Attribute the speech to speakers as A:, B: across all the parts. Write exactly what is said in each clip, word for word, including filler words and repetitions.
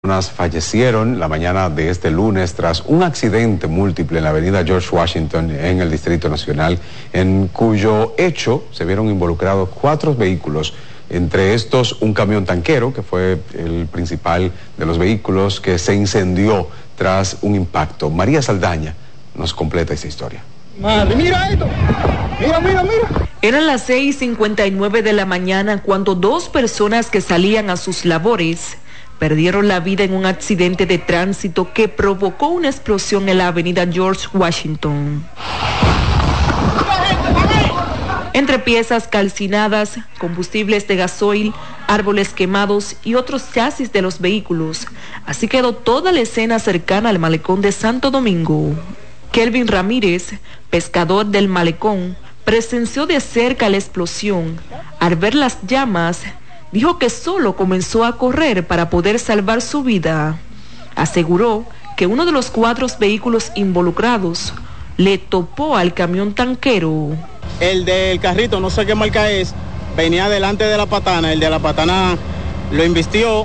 A: Personas fallecieron la mañana de este lunes tras un accidente múltiple en la avenida George Washington en el Distrito Nacional, en cuyo hecho se vieron involucrados cuatro vehículos, entre estos un camión tanquero que fue el principal de los vehículos que se incendió tras un impacto. María Saldaña nos completa esta historia.
B: Madre, mira esto, mira, mira, mira.
C: Eran las seis cincuenta y nueve de la mañana cuando dos personas que salían a sus labores perdieron la vida en un accidente de tránsito que provocó una explosión en la avenida George Washington. Entre piezas calcinadas, combustibles de gasoil, árboles quemados y otros chasis de los vehículos, así quedó toda la escena cercana al malecón de Santo Domingo. Kelvin Ramírez, pescador del malecón, presenció de cerca la explosión. Al ver las llamas, dijo que solo comenzó a correr para poder salvar su vida. Aseguró que uno de los cuatro vehículos involucrados le topó al camión tanquero.
B: El del carrito, no sé qué marca es, venía delante de la patana, el de la patana lo embistió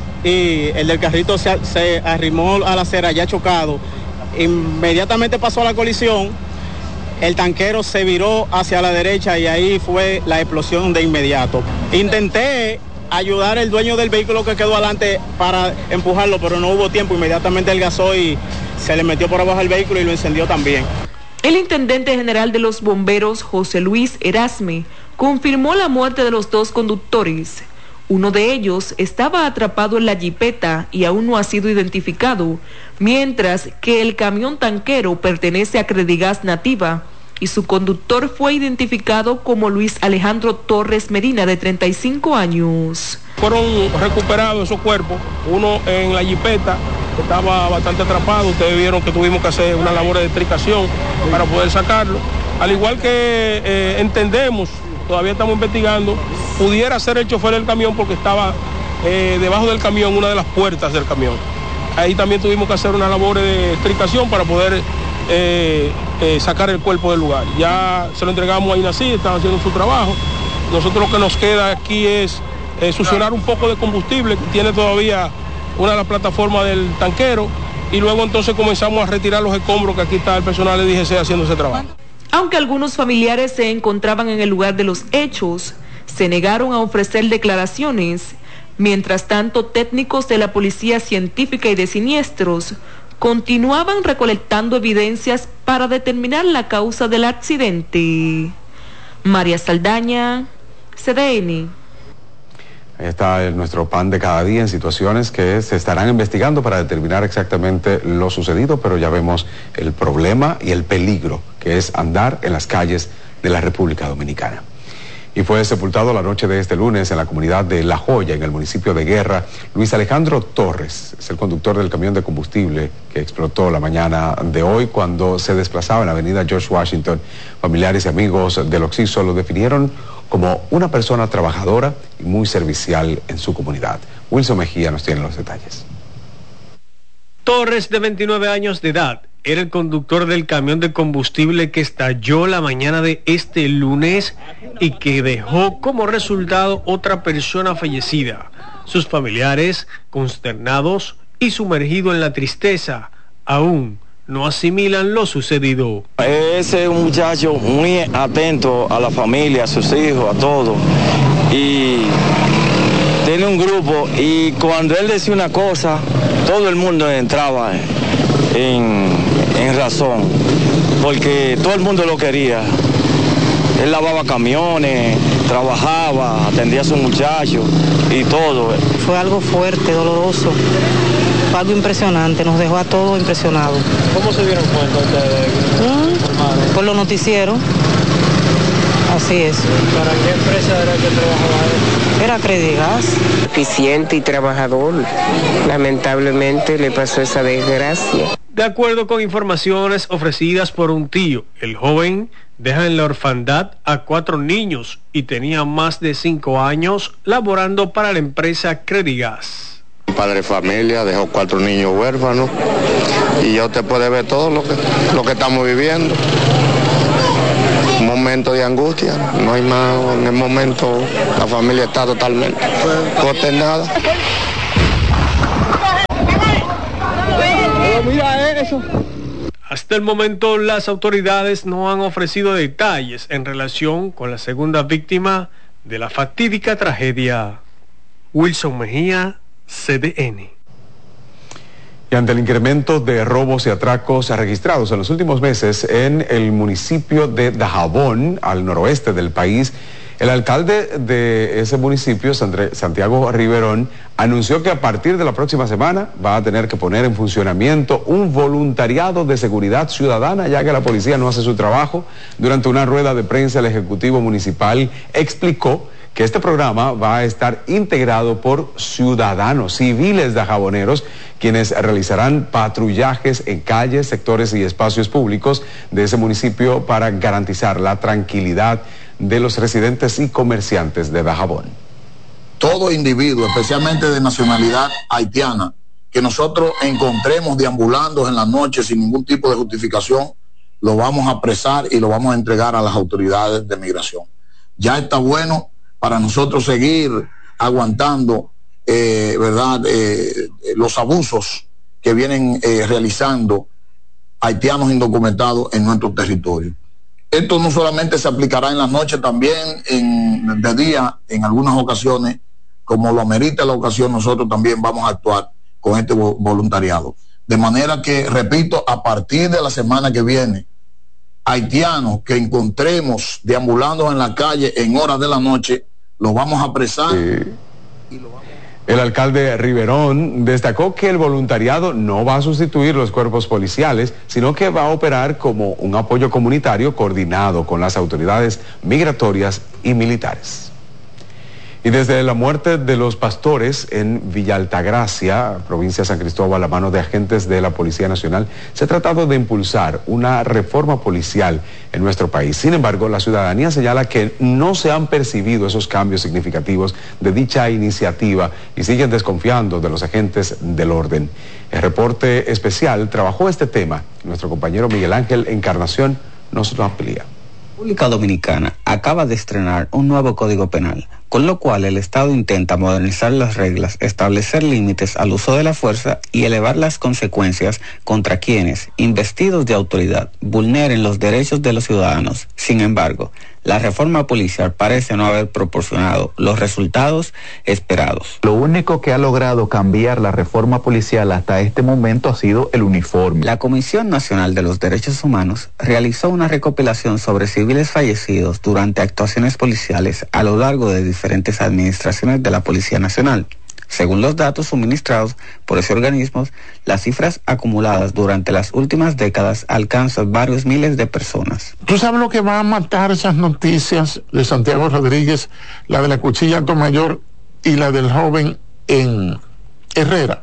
B: y el del carrito se, se arrimó a la acera ya chocado. Inmediatamente pasó la colisión, el tanquero se viró hacia la derecha y ahí fue la explosión de inmediato. Intenté ayudar al dueño del vehículo que quedó adelante para empujarlo, pero no hubo tiempo. Inmediatamente el gasoil se le metió por abajo del vehículo y lo incendió también.
C: El intendente general de los bomberos, José Luis Erasme, confirmó la muerte de los dos conductores. Uno de ellos estaba atrapado en la jipeta y aún no ha sido identificado, mientras que el camión tanquero pertenece a Credigas Nativa y su conductor fue identificado como Luis Alejandro Torres Medina, de treinta y cinco años.
D: Fueron recuperados esos cuerpos, uno en la jipeta, que estaba bastante atrapado. Ustedes vieron que tuvimos que hacer una labor de extricación para poder sacarlo. Al igual que eh, entendemos, todavía estamos investigando, pudiera ser el chofer del camión porque estaba eh, debajo del camión, una de las puertas del camión. Ahí también tuvimos que hacer una labor de extricación para poder eh, eh, sacar el cuerpo del lugar. Ya se lo entregamos a INACI, están haciendo su trabajo. Nosotros lo que nos queda aquí es eh, succionar un poco de combustible que tiene todavía una de las plataformas del tanquero y luego entonces comenzamos a retirar los escombros, que aquí está el personal de D G C haciendo ese trabajo.
C: Aunque algunos familiares se encontraban en el lugar de los hechos, se negaron a ofrecer declaraciones. Mientras tanto, técnicos de la Policía Científica y de Siniestros continuaban recolectando evidencias para determinar la causa del accidente. María Saldaña, C D N.
A: Ahí está nuestro pan de cada día en situaciones que se estarán investigando para determinar exactamente lo sucedido, pero ya vemos el problema y el peligro que es andar en las calles de la República Dominicana. Y fue sepultado la noche de este lunes en la comunidad de La Joya, en el municipio de Guerra, Luis Alejandro Torres, es el conductor del camión de combustible que explotó la mañana de hoy cuando se desplazaba en la avenida George Washington. Familiares y amigos del occiso lo definieron como una persona trabajadora y muy servicial en su comunidad. Wilson Mejía nos tiene los detalles.
E: Torres, de veintinueve años de edad, era el conductor del camión de combustible que estalló la mañana de este lunes y que dejó como resultado otra persona fallecida. Sus familiares, consternados y sumergidos en la tristeza, aún no asimilan lo sucedido.
F: Ese es un muchacho muy atento a la familia, a sus hijos, a todo. Y tiene un grupo y cuando él decía una cosa, todo el mundo entraba en, en razón, porque todo el mundo lo quería. Él lavaba camiones, trabajaba, atendía a sus muchachos y todo.
G: Fue algo fuerte, doloroso, fue algo impresionante, nos dejó a todos impresionados.
D: ¿Cómo se dieron cuenta ustedes?
G: ¿Mm? Por los noticieros. Así es.
D: ¿Para qué empresa era que trabajaba él?
G: Era Credigas.
H: Eficiente y trabajador. Lamentablemente le pasó esa desgracia.
E: De acuerdo con informaciones ofrecidas por un tío, el joven deja en la orfandad a cuatro niños y tenía más de cinco años laborando para la empresa Credigas.
I: Un padre de familia, dejó cuatro niños huérfanos y ya usted puede ver todo lo que, lo que estamos viviendo. Un momento de angustia, no hay más, en el momento la familia está totalmente consternada.
J: eso.
E: Hasta el momento las autoridades no han ofrecido detalles en relación con la segunda víctima de la fatídica tragedia. Wilson Mejía, C D N.
A: Y ante el incremento de robos y atracos registrados en los últimos meses en el municipio de Dajabón, al noroeste del país, el alcalde de ese municipio, Santiago Riverón, anunció que a partir de la próxima semana va a tener que poner en funcionamiento un voluntariado de seguridad ciudadana, ya que la policía no hace su trabajo. Durante una rueda de prensa, el Ejecutivo Municipal explicó que este programa va a estar integrado por ciudadanos civiles dajaboneros, quienes realizarán patrullajes en calles, sectores y espacios públicos de ese municipio para garantizar la tranquilidad de los residentes y comerciantes de Dajabón.
K: Todo individuo, especialmente de nacionalidad haitiana, que nosotros encontremos deambulando en la noche sin ningún tipo de justificación, lo vamos a apresar y lo vamos a entregar a las autoridades de migración. Ya está bueno para nosotros seguir aguantando, eh, ¿verdad?, eh, los abusos que vienen eh, realizando haitianos indocumentados en nuestro territorio. Esto no solamente se aplicará en las noches, también en, de día, en algunas ocasiones, como lo amerita la ocasión, nosotros también vamos a actuar con este voluntariado. De manera que, repito, a partir de la semana que viene, haitianos que encontremos deambulando en la calle en horas de la noche, los vamos a apresar.
A: Sí. El alcalde Riverón destacó que el voluntariado no va a sustituir los cuerpos policiales, sino que va a operar como un apoyo comunitario coordinado con las autoridades migratorias y militares. Y desde la muerte de los pastores en Villa Altagracia, provincia de San Cristóbal, a mano de agentes de la Policía Nacional, se ha tratado de impulsar una reforma policial en nuestro país. Sin embargo, la ciudadanía señala que no se han percibido esos cambios significativos de dicha iniciativa y siguen desconfiando de los agentes del orden. El reporte especial trabajó este tema. Nuestro compañero Miguel Ángel Encarnación nos lo amplía.
L: La República Dominicana acaba de estrenar un nuevo Código Penal, con lo cual el Estado intenta modernizar las reglas, establecer límites al uso de la fuerza y elevar las consecuencias contra quienes, investidos de autoridad, vulneren los derechos de los ciudadanos. Sin embargo, la reforma policial parece no haber proporcionado los resultados esperados.
M: Lo único que ha logrado cambiar la reforma policial hasta este momento ha sido el uniforme.
L: La Comisión Nacional de los Derechos Humanos realizó una recopilación sobre civiles fallecidos durante actuaciones policiales a lo largo de diferentes administraciones de la Policía Nacional. Según los datos suministrados por ese organismo, las cifras acumuladas durante las últimas décadas alcanzan varios miles de personas.
N: ¿Tú sabes lo que va a matar esas noticias de Santiago Rodríguez, la de la cuchilla Mayor y la del joven en Herrera?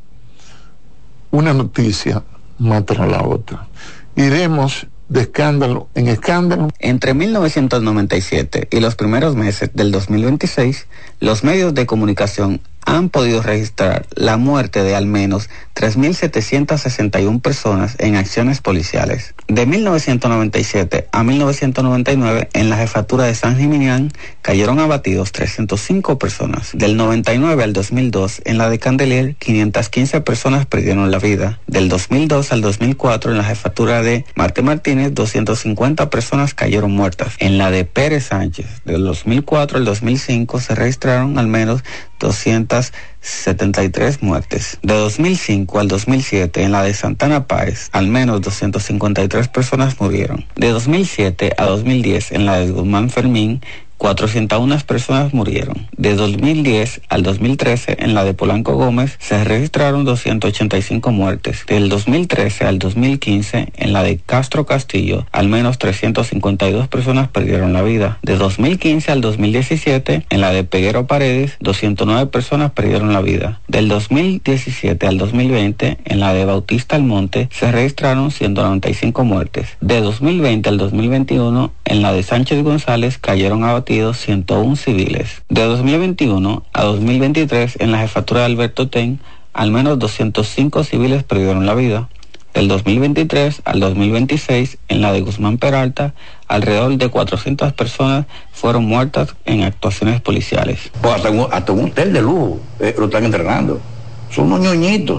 N: Una noticia mata a la otra. Iremos de escándalo en escándalo.
L: Entre mil novecientos noventa y siete y los primeros meses del dos mil veintiséis, los medios de comunicación han podido registrar la muerte de al menos tres mil setecientas sesenta y una personas en acciones policiales. De mil novecientos noventa y siete a mil novecientos noventa y nueve, en la jefatura de San Gimignán cayeron abatidos trescientas cinco personas. Del noventa y nueve al dos mil dos, en la de Candelier, quinientas quince personas perdieron la vida. Del dos mil dos al dos mil cuatro, en la jefatura de Marte Martínez, doscientas cincuenta personas cayeron muertas. En la de Pérez Sánchez, del dos mil cuatro al dos mil cinco, se registraron al menos doscientas setenta y tres muertes. De dos mil cinco al dos mil siete, en la de Santana Páez, al menos doscientas cincuenta y tres personas murieron. De dos mil siete a dos mil diez, en la de Guzmán Fermín, cuatrocientas una personas murieron. De dos mil diez al dos mil trece, en la de Polanco Gómez, se registraron doscientas ochenta y cinco muertes. Del dos mil trece al dos mil quince, en la de Castro Castillo, al menos trescientas cincuenta y dos personas perdieron la vida. De dos mil quince al dos mil diecisiete, en la de Peguero Paredes, doscientas nueve personas perdieron la vida. Del dos mil diecisiete al dos mil veinte, en la de Bautista Almonte, se registraron ciento noventa y cinco muertes. De dos mil veinte al dos mil veintiuno, en la de Sánchez González, cayeron abatidos ciento uno civiles. De dos mil veintiuno a dos mil veintitrés, en la jefatura de Alberto Ten, al menos doscientos cinco civiles perdieron la vida. Del dos mil veintitrés al dos mil veintiséis, en la de Guzmán Peralta, alrededor de cuatrocientas personas fueron muertas en actuaciones policiales.
O: Pues hasta un, hasta un hotel de lujo eh, lo están entrenando. Son unos ñoñitos.